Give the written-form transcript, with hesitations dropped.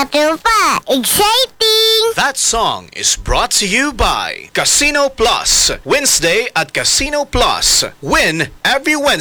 Katropa, exciting! That song is brought to you by Casino Plus. Wednesday at Casino Plus. Win every Wednesday.